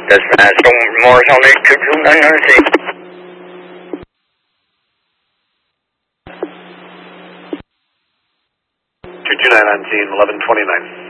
送more Sonic 2296. Two 29 on scene, 1129.